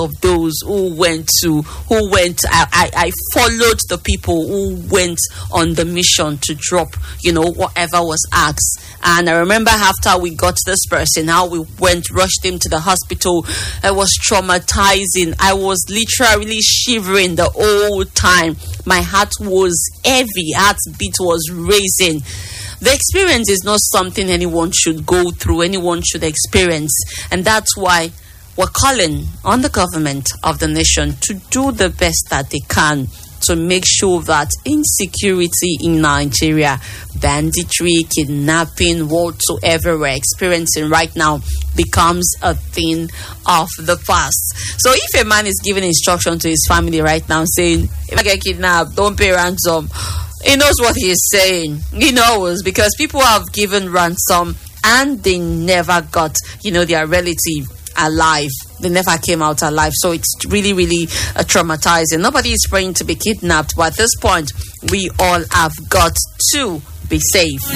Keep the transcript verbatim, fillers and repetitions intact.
of those who went to, who went, I, I, I followed the people who went on the mission to drop, you know, whatever was asked. And I remember after we got this person, how we went, rushed him to the hospital. It was traumatizing. I was literally shivering the whole time. My heart was heavy. Heartbeat was raising. The experience is not something anyone should go through, anyone should experience. And that's why we're calling on the government of the nation to do the best that they can to make sure that insecurity in Nigeria, banditry, kidnapping, whatsoever we're experiencing right now, becomes a thing of the past. So if a man is giving instruction to his family right now saying, if I get kidnapped, don't pay ransom, he knows what he is saying. He knows, because people have given ransom and they never got, you know, their relative alive. They never came out alive. So it's really, really uh, traumatizing. Nobody is praying to be kidnapped, but at this point, we all have got to be safe.